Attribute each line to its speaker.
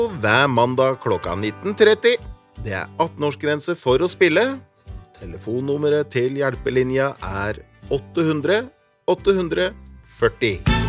Speaker 1: hver mandag klokka 19:30. Det 18-årsgrense for å spille. Telefonnummeret til hjelpelinja 800 840.